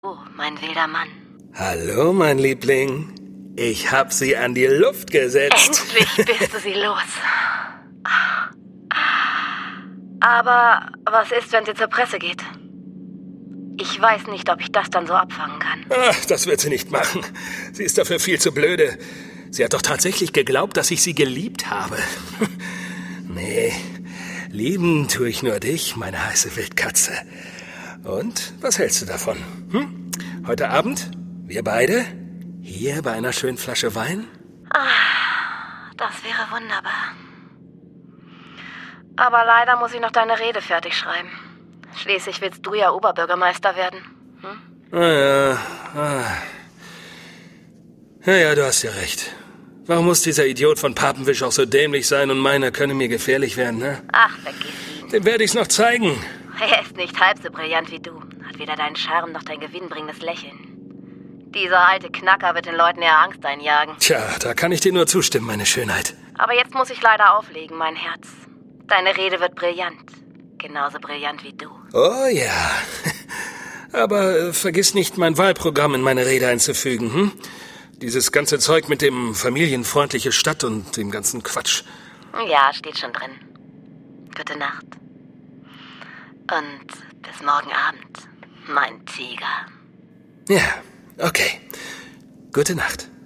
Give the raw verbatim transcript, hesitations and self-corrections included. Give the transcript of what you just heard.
Oh, mein wilder Mann. Hallo, mein Liebling. Ich hab sie an die Luft gesetzt. Endlich bist du sie los. Aber was ist, wenn sie zur Presse geht? Ich weiß nicht, ob ich das dann so abfangen kann. Ach, das wird sie nicht machen. Sie ist dafür viel zu blöde. Sie hat doch tatsächlich geglaubt, dass ich sie geliebt habe. Nee, lieben tue ich nur dich, meine heiße Wildkatze. Und, was hältst du davon? Hm? Heute Abend, wir beide, hier bei einer schönen Flasche Wein? Ah, das wäre wunderbar. Aber leider muss ich noch deine Rede fertig schreiben. Schließlich willst du ja Oberbürgermeister werden. Hm? Ah ja, ah. Ja, ja, du hast ja recht. Warum muss dieser Idiot von Papenwisch auch so dämlich sein und meiner könne mir gefährlich werden, ne? Ach, vergiss ihn. Dem werde ich's noch zeigen. Er ist nicht halb so brillant wie du. Hat weder deinen Charme noch dein gewinnbringendes Lächeln. Dieser alte Knacker wird den Leuten eher Angst einjagen. Tja, da kann ich dir nur zustimmen, meine Schönheit. Aber jetzt muss ich leider auflegen, mein Herz. Deine Rede wird brillant. Genauso brillant wie du. Oh ja. Aber äh, vergiss nicht, mein Wahlprogramm in meine Rede einzufügen, hm? Dieses ganze Zeug mit dem familienfreundliche Stadt und dem ganzen Quatsch. Ja, steht schon drin. Gute Nacht. Und bis morgen Abend, mein Tiger. Ja, okay. Gute Nacht.